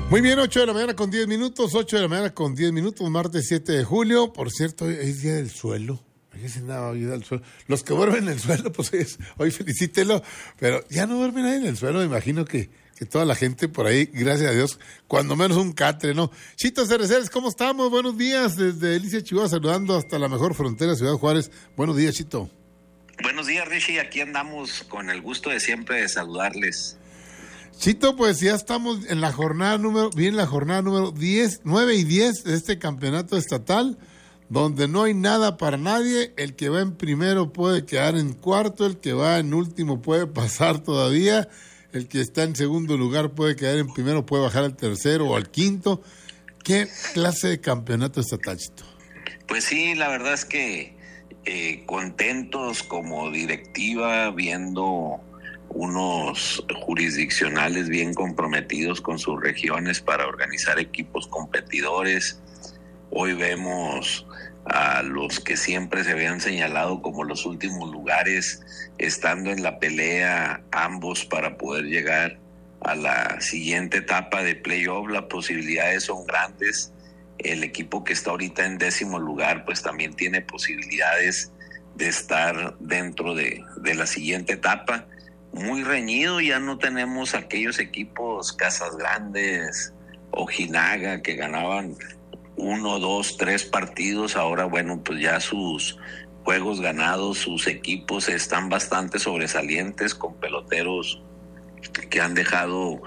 Muy bien, 8 de la mañana con 10 minutos, 8 de la mañana con 10 minutos, martes 7 de julio. Por cierto, hoy es Día del Suelo. Hoy es Día del Suelo. Los que duermen en el suelo, pues hoy felicítelo. Pero ya no duermen ahí en el suelo, me imagino que toda la gente por ahí, gracias a Dios, cuando menos un catre, ¿no? Chito Cereceres, ¿cómo estamos? Buenos días, desde Delicia, Chihuahua, saludando hasta la mejor frontera, Ciudad Juárez. Buenos días, Chito. Buenos días, Richie. Aquí andamos con el gusto de siempre de saludarles. Chito, pues ya estamos en la jornada número 10, 9 y 10 de este campeonato estatal, donde no hay nada para nadie. El que va en primero puede quedar en cuarto, el que va en último puede pasar todavía, el que está en segundo lugar puede quedar en primero, puede bajar al tercero o al quinto. ¿Qué clase de campeonato estatal, Chito? Pues sí, la verdad es que contentos como directiva, viendo unos jurisdiccionales bien comprometidos con sus regiones para organizar equipos competidores. Hoy vemos a los que siempre se habían señalado como los últimos lugares, estando en la pelea ambos para poder llegar a la siguiente etapa de playoff. Las posibilidades son grandes. El equipo que está ahorita en 10º lugar pues también tiene posibilidades de estar dentro de la siguiente etapa. Muy reñido, ya no tenemos aquellos equipos Casas Grandes, Ojinaga, que ganaban 1, 2, 3 partidos. Ahora, bueno, pues ya sus juegos ganados, sus equipos están bastante sobresalientes, con peloteros que han dejado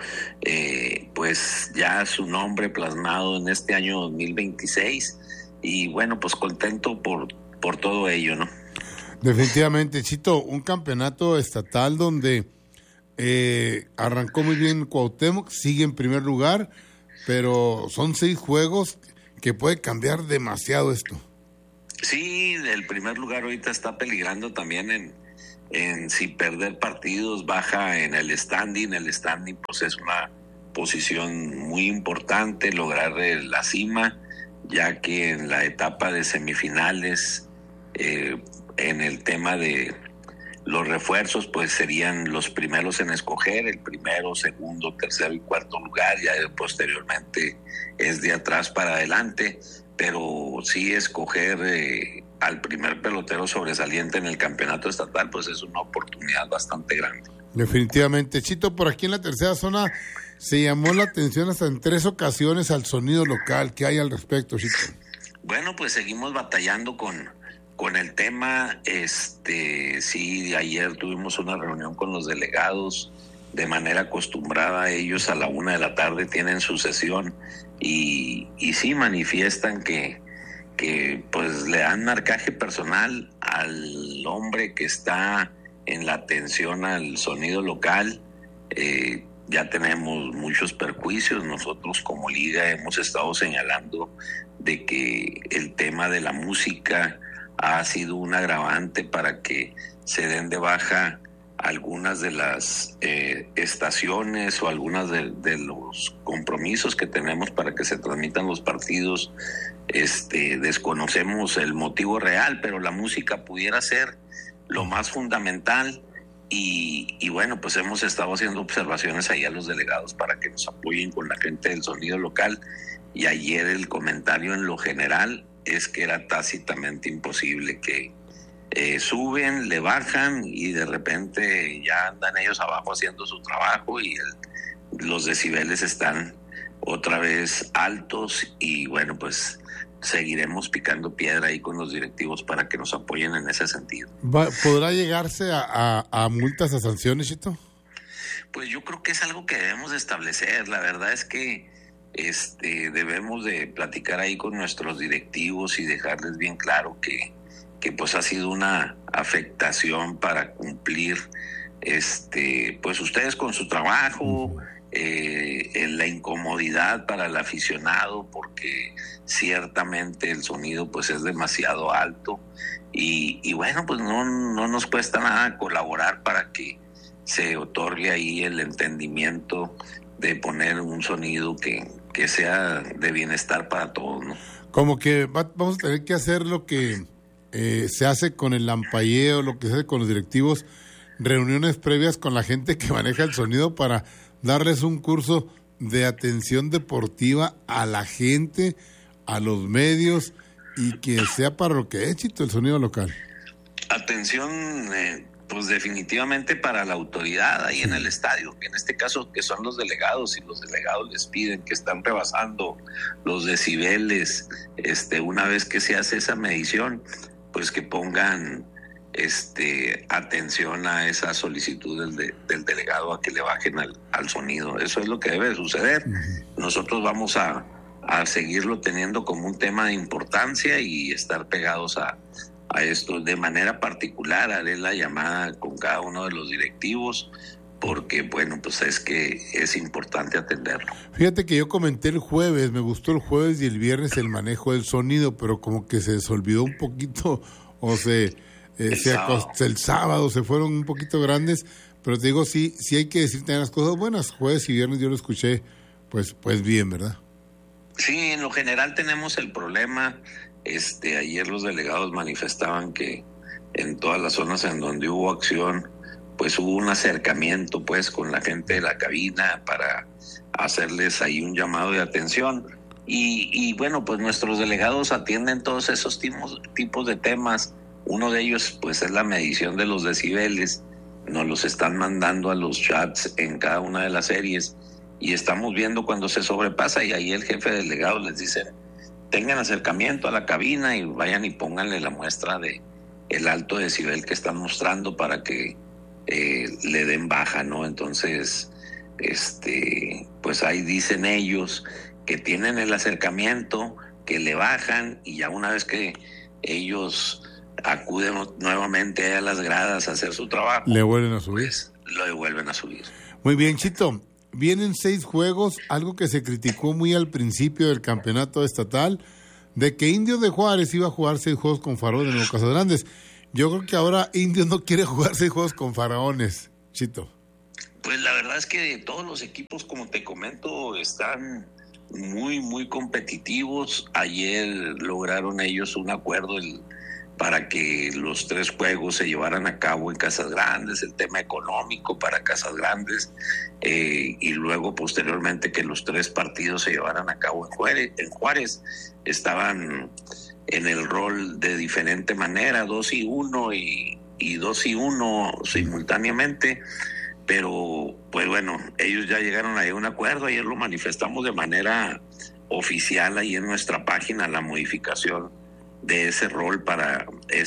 pues ya su nombre plasmado en este año 2026. Y bueno, pues contento por todo ello, ¿no? Definitivamente, Chito, un campeonato estatal donde arrancó muy bien Cuauhtémoc, sigue en primer lugar, pero son 6 juegos que puede cambiar demasiado esto. Sí, el primer lugar ahorita está peligrando también en si perder partidos, baja en el standing. El standing pues es una posición muy importante, lograr la cima, ya que en la etapa de semifinales, en el tema de los refuerzos, pues serían los primeros en escoger, el primero, segundo, tercero y cuarto lugar. Ya posteriormente es de atrás para adelante, pero sí escoger al primer pelotero sobresaliente en el campeonato estatal, pues es una oportunidad bastante grande. Definitivamente, Chito, por aquí en la tercera zona se llamó la atención hasta en 3 ocasiones al sonido local. ¿Qué hay al respecto, Chito? Bueno, pues seguimos batallando con el tema. Sí, ayer tuvimos una reunión con los delegados. De manera acostumbrada, ellos a la 1:00 p.m. tienen su sesión y sí manifiestan que pues le dan marcaje personal al hombre que está en la atención al sonido local. Ya tenemos muchos perjuicios. Nosotros como liga hemos estado señalando de que el tema de la música ha sido un agravante para que se den de baja algunas de las estaciones o algunas de los compromisos que tenemos para que se transmitan los partidos. Desconocemos el motivo real, pero la música pudiera ser lo más fundamental. Y bueno, pues hemos estado haciendo observaciones ahí a los delegados para que nos apoyen con la gente del sonido local. Y ayer el comentario en lo general es que era tácitamente imposible, que suben, le bajan y de repente ya andan ellos abajo haciendo su trabajo y los decibeles están otra vez altos. Y bueno, pues seguiremos picando piedra ahí con los directivos para que nos apoyen en ese sentido. ¿Podrá llegarse a multas, a sanciones, Chito? Pues yo creo que es algo que debemos de establecer. La verdad es que debemos de platicar ahí con nuestros directivos y dejarles bien claro que pues ha sido una afectación para cumplir pues ustedes con su trabajo, en la incomodidad para el aficionado, porque ciertamente el sonido pues es demasiado alto y bueno, pues no nos cuesta nada colaborar para que se otorgue ahí el entendimiento de poner un sonido que sea de bienestar para todos, ¿no? Como que vamos a tener que hacer lo que se hace con el lampalleo, lo que se hace con los directivos, reuniones previas con la gente que maneja el sonido para darles un curso de atención deportiva a la gente, a los medios, y que sea para lo que es, Chito, el sonido local. Atención, pues definitivamente para la autoridad ahí en el estadio, que en este caso que son los delegados, y los delegados les piden que están rebasando los decibeles, una vez que se hace esa medición, pues que pongan atención a esa solicitud del delegado a que le bajen al sonido. Eso es lo que debe suceder. Nosotros vamos a seguirlo teniendo como un tema de importancia y estar pegados a esto. De manera particular haré la llamada con cada uno de los directivos, porque bueno, pues es que es importante atenderlo. Fíjate que yo comenté el jueves, me gustó el jueves y el viernes el manejo del sonido, pero como que se les olvidó un poquito, o el sábado se fueron un poquito grandes, pero te digo, sí hay que decir también las cosas buenas. Jueves y viernes yo lo escuché, pues bien, ¿verdad? Sí, en lo general tenemos el problema. Ayer los delegados manifestaban que en todas las zonas en donde hubo acción, pues hubo un acercamiento pues con la gente de la cabina para hacerles ahí un llamado de atención. Y bueno, pues nuestros delegados atienden todos esos tipos de temas. Uno de ellos pues es la medición de los decibeles. Nos los están mandando a los chats en cada una de las series y estamos viendo cuando se sobrepasa, y ahí el jefe de delegados les dice: tengan acercamiento a la cabina y vayan y pónganle la muestra de el alto decibel que están mostrando para que le den baja, ¿no? Entonces, pues ahí dicen ellos que tienen el acercamiento, que le bajan, y ya una vez que ellos acuden nuevamente a las gradas a hacer su trabajo, le vuelven a subir. Pues, lo vuelven a subir. Muy bien, Chito. Vienen 6 juegos, algo que se criticó muy al principio del campeonato estatal, de que Indios de Juárez iba a jugar 6 juegos con Faraones de Nuevo Casas. Yo creo que ahora Indios no quiere jugar 6 juegos con Faraones, Chito. Pues la verdad es que todos los equipos, como te comento, están muy, muy competitivos. Ayer lograron ellos un acuerdo para que los 3 juegos se llevaran a cabo en Casas Grandes, el tema económico para Casas Grandes, y luego posteriormente que los 3 partidos se llevaran a cabo en Juárez. Estaban en el rol de diferente manera, 2-1 y 2-1 simultáneamente, pero pues bueno, ellos ya llegaron a un acuerdo. Ayer lo manifestamos de manera oficial ahí en nuestra página, la modificación de ese rol para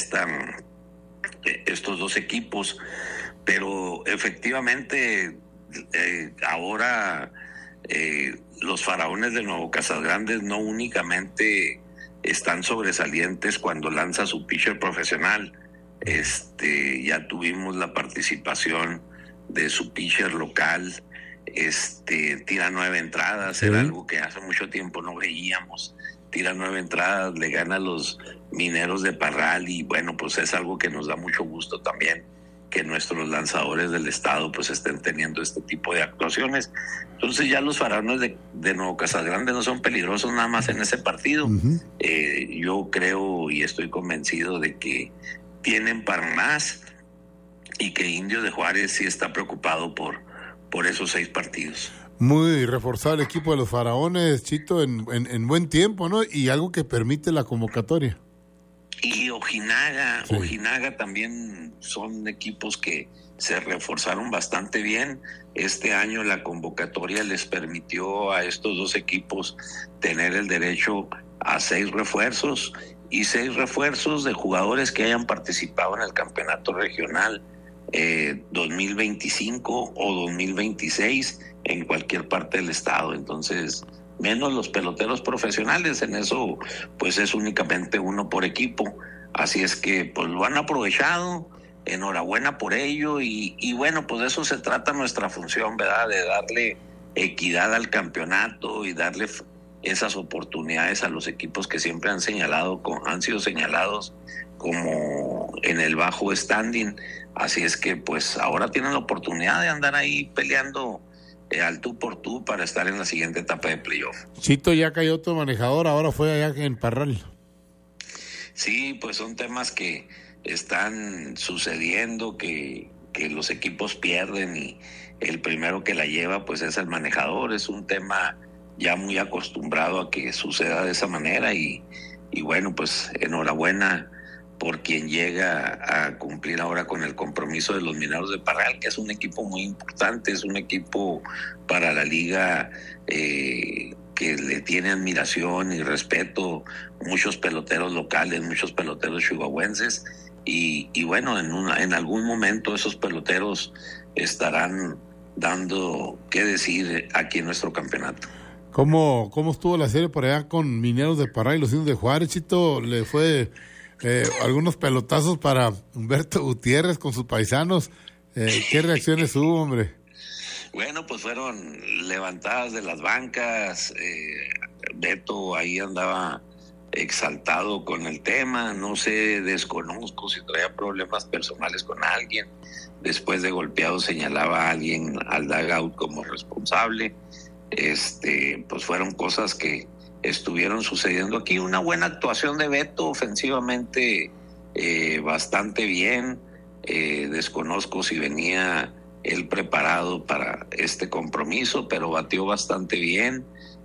estos 2 equipos, pero efectivamente ahora los Faraones de Nuevo Casas Grandes no únicamente están sobresalientes cuando lanza su pitcher profesional. Ya tuvimos la participación de su pitcher local, tira 9 entradas, era algo que hace mucho tiempo no veíamos. Tira 9 entradas, le gana a los Mineros de Parral, y bueno, pues es algo que nos da mucho gusto también, que nuestros lanzadores del estado pues estén teniendo este tipo de actuaciones. Entonces ya los Faraones de Nuevo Casas Grandes no son peligrosos nada más en ese partido. Yo creo y estoy convencido de que tienen para más, y que Indios de Juárez sí está preocupado por esos 6 partidos. Muy reforzado el equipo de los Faraones, Chito, en buen tiempo, ¿no? Y algo que permite la convocatoria. Y Ojinaga también son equipos que se reforzaron bastante bien. Este año la convocatoria les permitió a estos 2 equipos tener el derecho a 6 refuerzos, y 6 refuerzos de jugadores que hayan participado en el campeonato regional 2025 o 2026 en cualquier parte del estado. Entonces, menos los peloteros profesionales, en eso pues es únicamente 1 por equipo. Así es que pues lo han aprovechado, enhorabuena por ello, y bueno, pues de eso se trata nuestra función, ¿verdad? De darle equidad al campeonato y darle esas oportunidades a los equipos que siempre han sido señalados como en el bajo standing. Así es que pues ahora tienen la oportunidad de andar ahí peleando al tú por tú para estar en la siguiente etapa de playoff. Chito, ya cayó otro manejador, ahora fue allá en Parral. Sí, pues son temas que están sucediendo, que que los equipos pierden y el primero que la lleva pues es el manejador. Es un tema ya muy acostumbrado a que suceda de esa manera y bueno, pues enhorabuena por quien llega a cumplir ahora con el compromiso de los Mineros de Parral, que es un equipo muy importante, es un equipo para la liga que le tiene admiración y respeto muchos peloteros locales, muchos peloteros chihuahuenses, y bueno, en algún momento esos peloteros estarán dando qué decir aquí en nuestro campeonato. ¿Cómo estuvo la serie por allá con Mineros de Parral y los Indios de Juárez, Chito? ¿Le fue algunos pelotazos para Humberto Gutiérrez con sus paisanos? ¿Qué reacciones hubo, hombre? Bueno, pues fueron levantadas de las bancas. Beto ahí andaba exaltado con el tema. No sé, desconozco si traía problemas personales con alguien. Después de golpeado señalaba a alguien al dugout como responsable. Pues fueron cosas que estuvieron sucediendo aquí. Una buena actuación de Beto, ofensivamente bastante bien. Desconozco si venía él preparado para este compromiso, pero batió bastante bien.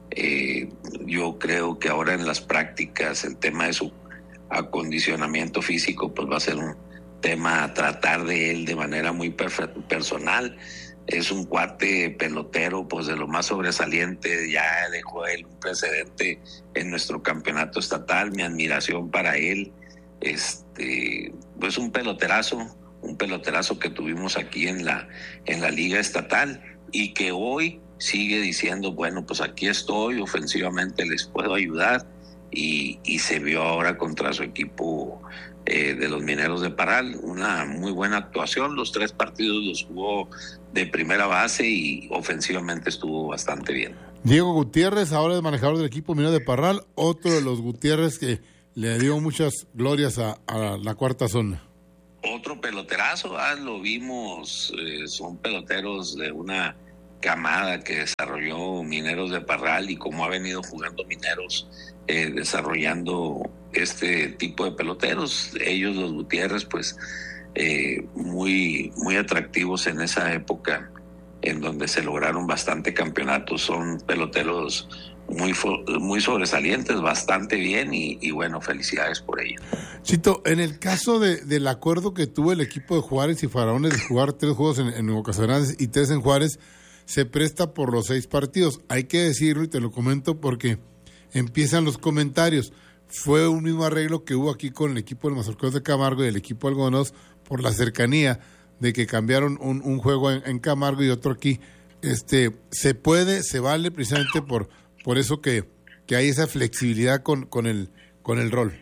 Yo creo que ahora en las prácticas el tema de su acondicionamiento físico pues va a ser un tema a tratar de él de manera muy personal. Es un cuate pelotero pues de lo más sobresaliente, ya dejó él un precedente en nuestro campeonato estatal. Mi admiración para él, pues un peloterazo que tuvimos aquí en la liga estatal y que hoy sigue diciendo, bueno, pues aquí estoy, ofensivamente les puedo ayudar, y se vio ahora contra su equipo de los Mineros de Parral, una muy buena actuación. Los 3 partidos los jugó de primera base y ofensivamente estuvo bastante bien. Diego Gutiérrez, ahora es manejador del equipo Minero de Parral, otro de los Gutiérrez que le dio muchas glorias a la cuarta zona. Otro peloterazo, lo vimos, son peloteros de una camada que desarrolló Mineros de Parral, y como ha venido jugando Mineros, desarrollando este tipo de peloteros, ellos los Gutiérrez pues muy, muy atractivos en esa época en donde se lograron bastante campeonatos. Son peloteros muy sobresalientes, bastante bien, y bueno, felicidades por ello. Chito, en el caso del acuerdo que tuvo el equipo de Juárez y Faraones de jugar 3 juegos en Nuevo Casagrande y 3 en Juárez, se presta por los 6 partidos. Hay que decirlo, y te lo comento porque empiezan los comentarios. Fue un mismo arreglo que hubo aquí con el equipo del Mazorqueros de Camargo y el equipo de Algodoneros por la cercanía, de que cambiaron un juego en Camargo y otro aquí. Se puede, se vale precisamente por eso que hay esa flexibilidad con el rol.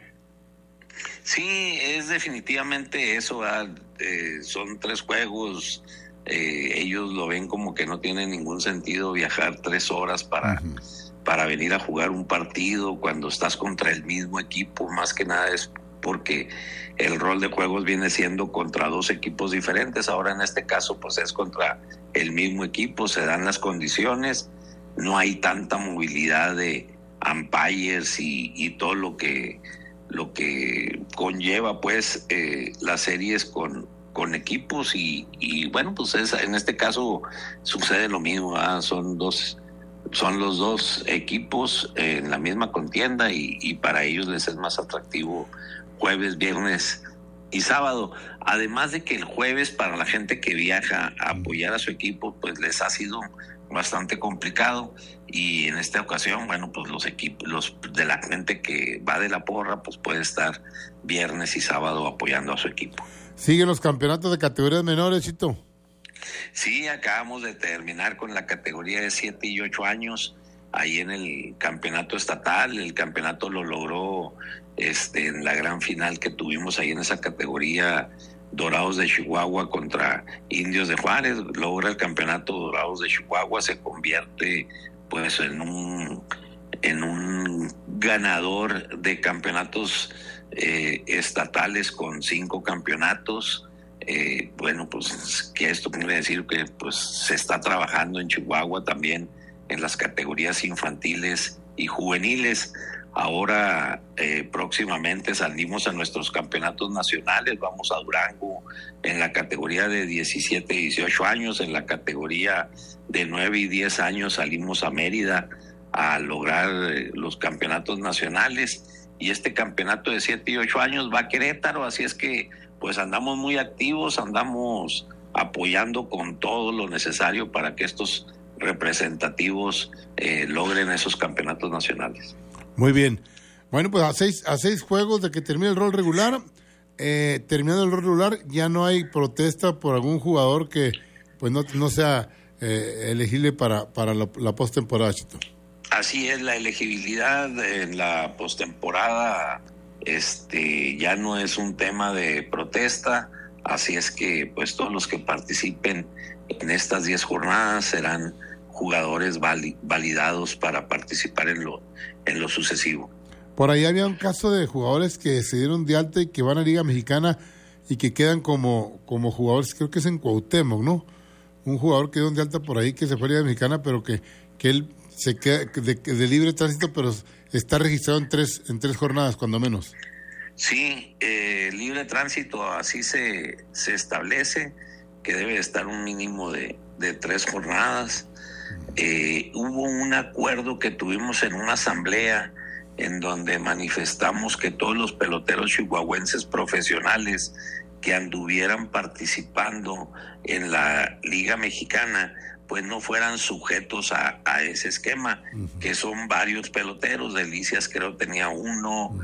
Sí, es definitivamente eso. Son 3 juegos. Ellos lo ven como que no tiene ningún sentido viajar 3 horas para venir a jugar un partido cuando estás contra el mismo equipo. Más que nada es porque el rol de juegos viene siendo contra 2 equipos diferentes. Ahora en este caso pues es contra el mismo equipo, se dan las condiciones, no hay tanta movilidad de umpires y todo lo que conlleva pues las series con equipos, y bueno, pues en este caso sucede lo mismo. Son los 2 equipos en la misma contienda, y para ellos les es más atractivo jueves, viernes y sábado. Además de que el jueves, para la gente que viaja a apoyar a su equipo, pues les ha sido bastante complicado, y en esta ocasión, bueno, pues los de la gente que va de la porra, pues puede estar viernes y sábado apoyando a su equipo. ¿Siguen los campeonatos de categorías menores, Chito? Sí, acabamos de terminar con la categoría de 7 y 8 años, ahí en el campeonato estatal. El campeonato lo logró en la gran final que tuvimos ahí en esa categoría, Dorados de Chihuahua contra Indios de Juárez. Logra el campeonato Dorados de Chihuahua, se convierte pues en un ganador de campeonatos estatales con 5 campeonatos. Bueno, pues que esto quiere decir que pues se está trabajando en Chihuahua también en las categorías infantiles y juveniles. Ahora próximamente salimos a nuestros campeonatos nacionales, vamos a Durango en la categoría de 17 y 18 años, en la categoría de 9 y 10 años salimos a Mérida a lograr los campeonatos nacionales, y este campeonato de 7 y 8 años va a Querétaro, así es que pues andamos muy activos, andamos apoyando con todo lo necesario para que estos representativos logren esos campeonatos nacionales. Muy bien. Bueno, pues a seis juegos de que termine el rol regular, terminando el rol regular, ya no hay protesta por algún jugador que pues no sea elegible para la postemporada, Chito. Así es, la elegibilidad en la postemporada ya no es un tema de protesta, así es que pues todos los que participen en estas 10 jornadas serán jugadores validados para participar en lo sucesivo. Por ahí había un caso de jugadores que se dieron de alta y que van a Liga Mexicana y que quedan como jugadores, creo que es en Cuauhtémoc, ¿no? Un jugador que dio de alta por ahí que se fue a Liga Mexicana, pero que él se queda de libre tránsito, pero está registrado en tres jornadas, cuando menos. Sí, libre tránsito, así se establece, que debe estar un mínimo de 3 jornadas. Hubo un acuerdo que tuvimos en una asamblea en donde manifestamos que todos los peloteros chihuahuenses profesionales que anduvieran participando en la Liga Mexicana pues no fueran sujetos a ese esquema, que son varios peloteros. Delicias creo tenía 1,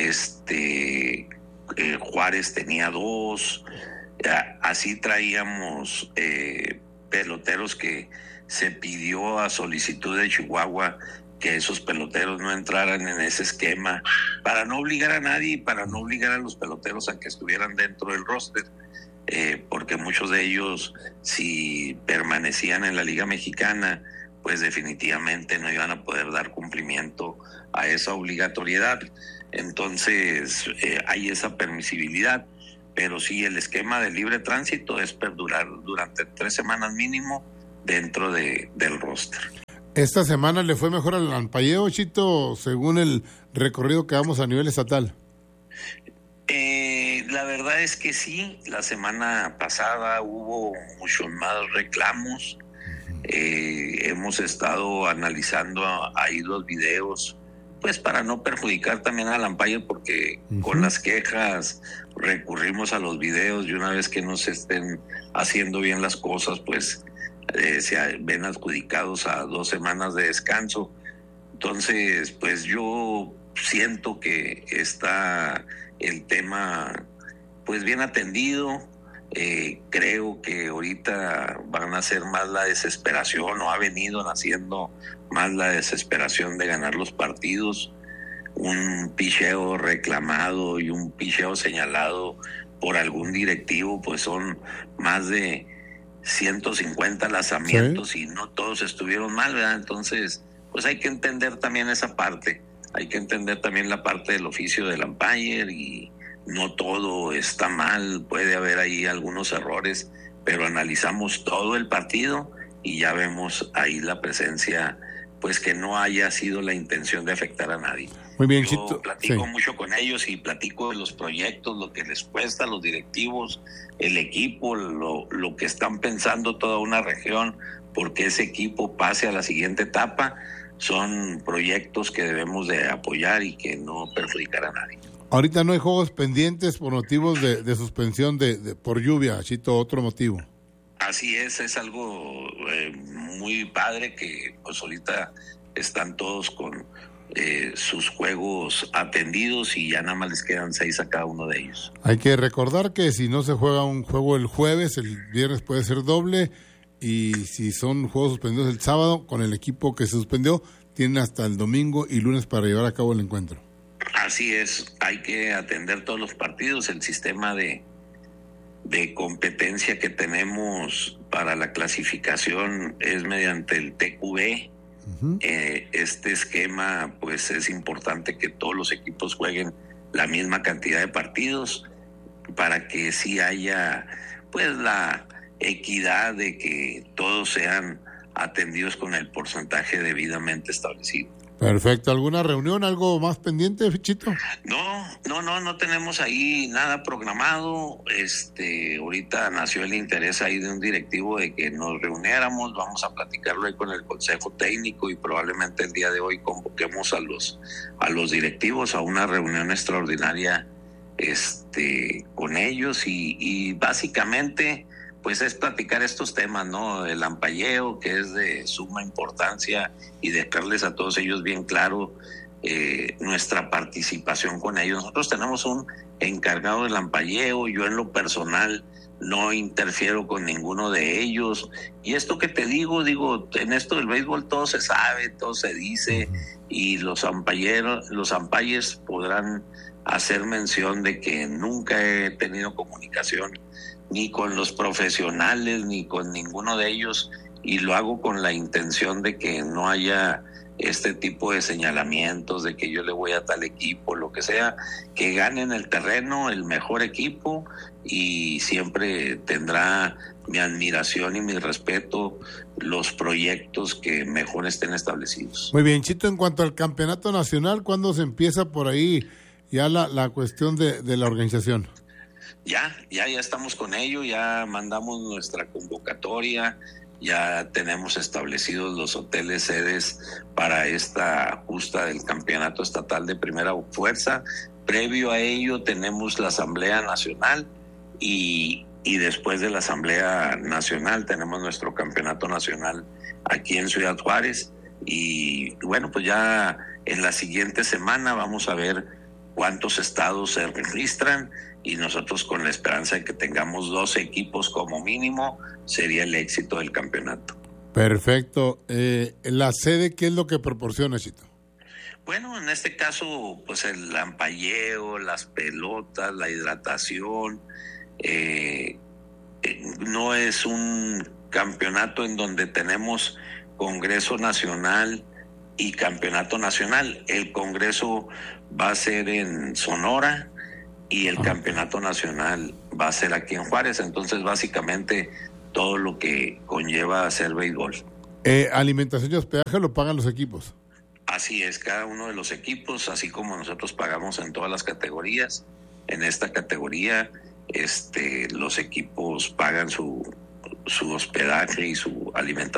Juárez tenía 2, así traíamos peloteros que se pidió a solicitud de Chihuahua que esos peloteros no entraran en ese esquema, para no obligar a nadie y para no obligar a los peloteros a que estuvieran dentro del roster, porque muchos de ellos, si permanecían en la Liga Mexicana, pues definitivamente no iban a poder dar cumplimiento a esa obligatoriedad. Entonces hay esa permisibilidad, pero sí, el esquema de libre tránsito es perdurar durante 3 semanas mínimo dentro del roster. ¿Esta semana le fue mejor al Lampalleo, Chito, según el recorrido que damos a nivel estatal? La verdad es que sí, la semana pasada hubo muchos más reclamos. Hemos estado analizando ahí los videos, pues para no perjudicar también a Lampalleo, porque con las quejas recurrimos a los videos, y una vez que no se estén haciendo bien las cosas, pues se ven adjudicados a 2 semanas de descanso. Entonces, pues yo siento que está el tema pues bien atendido. Creo que ahorita van a ser más la desesperación, o ha venido naciendo más la desesperación de ganar los partidos. Un picheo reclamado y un picheo señalado por algún directivo, pues son más de 150 lanzamientos, ¿sí? Y no todos estuvieron mal, ¿verdad? Entonces, pues hay que entender también esa parte, hay que entender también la parte del oficio del umpire, y no todo está mal, puede haber ahí algunos errores, pero analizamos todo el partido y ya vemos ahí la presencia, pues que no haya sido la intención de afectar a nadie. Muy bien, yo Chito. Platico mucho con ellos y platico de los proyectos, lo que les cuesta a los directivos, el equipo, lo que están pensando toda una región, porque ese equipo pase a la siguiente etapa. Son proyectos que debemos de apoyar y que no perjudicar a nadie. Ahorita no hay juegos pendientes por motivos de suspensión por lluvia, Chito, otro motivo. Así es algo muy padre que pues ahorita están todos con sus juegos atendidos y ya nada más les quedan 6 a cada uno de ellos. Hay que recordar que si no se juega un juego el jueves, el viernes puede ser doble, y si son juegos suspendidos el sábado, con el equipo que se suspendió, tienen hasta el domingo y lunes para llevar a cabo el encuentro. Así es, hay que atender todos los partidos. El sistema de competencia que tenemos para la clasificación es mediante el TQB. Este esquema, pues es importante que todos los equipos jueguen la misma cantidad de partidos para que sí haya pues la equidad de que todos sean atendidos con el porcentaje debidamente establecido. Perfecto. ¿Alguna reunión, algo más pendiente, Chito? No tenemos ahí nada programado. Ahorita nació el interés ahí de un directivo de que nos reuniéramos. Vamos a platicarlo ahí con el Consejo Técnico y probablemente el día de hoy convoquemos a los directivos a una reunión extraordinaria con ellos y básicamente pues es platicar estos temas, ¿no? El ampalleo, que es de suma importancia, y dejarles a todos ellos bien claro nuestra participación con ellos. Nosotros tenemos un encargado del ampalleo, yo en lo personal no interfiero con ninguno de ellos. Y esto que te digo, en esto del béisbol todo se sabe, todo se dice, y los umpires podrán hacer mención de que nunca he tenido comunicación ni con los profesionales ni con ninguno de ellos, y lo hago con la intención de que no haya este tipo de señalamientos de que yo le voy a tal equipo, lo que sea, que gane en el terreno el mejor equipo, y siempre tendrá mi admiración y mi respeto los proyectos que mejor estén establecidos. Muy bien, Chito, en cuanto al campeonato nacional, ¿cuándo se empieza por ahí ya la cuestión de la organización? Ya estamos con ello, ya mandamos nuestra convocatoria, ya tenemos establecidos los hoteles sedes para esta justa del campeonato estatal de primera fuerza. Previo a ello tenemos la Asamblea Nacional y después de la Asamblea Nacional tenemos nuestro campeonato nacional aquí en Ciudad Juárez, y bueno, pues ya en la siguiente semana vamos a ver cuántos estados se registran, y nosotros con la esperanza de que tengamos 12 equipos como mínimo, sería el éxito del campeonato. Perfecto. ¿La sede qué es lo que proporciona, Chito? Bueno, en este caso, pues el ampalleo, las pelotas, la hidratación. No es un campeonato en donde tenemos Congreso Nacional y Campeonato Nacional. El Congreso va a ser en Sonora y el Campeonato Nacional va a ser aquí en Juárez. Entonces, básicamente, todo lo que conlleva hacer béisbol. ¿Alimentación y hospedaje lo pagan los equipos? Así es, cada uno de los equipos, así como nosotros pagamos en todas las categorías, en esta categoría, los equipos pagan su hospedaje y su alimentación.